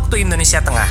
waktu Indonesia Tengah.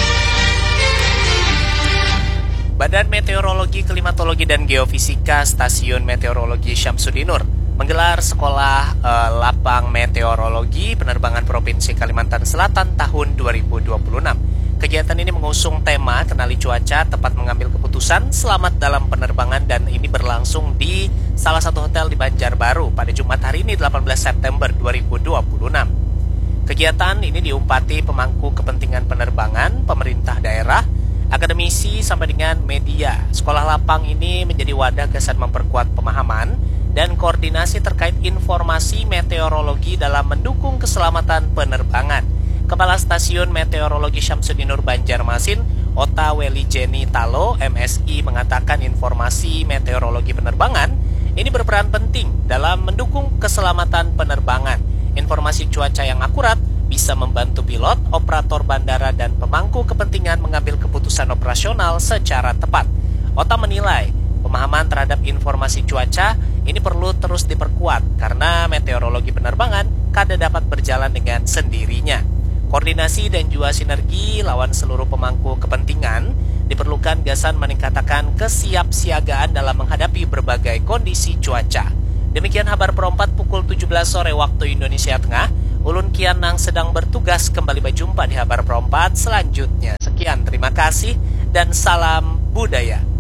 Badan Meteorologi, Klimatologi, dan Geofisika Stasiun Meteorologi Syamsuddinur menggelar sekolah lapang meteorologi penerbangan Provinsi Kalimantan Selatan tahun 2026. Kegiatan ini mengusung tema kenali cuaca, tepat mengambil keputusan, selamat dalam penerbangan, dan ini berlangsung di salah satu hotel di Banjarbaru pada Jumat hari ini 18 September 2026. Kegiatan ini diumpati pemangku kepentingan penerbangan, pemerintah daerah, akademisi, sampai dengan media. Sekolah lapang ini menjadi wadah kesan memperkuat pemahaman dan koordinasi terkait informasi meteorologi dalam mendukung keselamatan penerbangan. Kepala Stasiun Meteorologi Syamsuddinur Banjarmasin, Ota Welijeni Talo, MSI, mengatakan informasi meteorologi penerbangan ini berperan penting dalam mendukung keselamatan penerbangan. Informasi cuaca yang akurat bisa membantu pilot, operator bandara, dan pemangku kepentingan mengambil keputusan operasional secara tepat. Ota menilai pemahaman terhadap informasi cuaca ini perlu terus diperkuat karena meteorologi penerbangan kadang dapat berjalan dengan sendirinya. Koordinasi dan juga sinergi lawan seluruh pemangku kepentingan diperlukan gasan meningkatkan kesiapsiagaan dalam menghadapi berbagai kondisi cuaca. Demikian kabar perempat pukul 17 sore waktu Indonesia Tengah. Ulun Kianang sedang bertugas, kembali berjumpa di kabar perempat selanjutnya. Sekian, terima kasih dan salam budaya.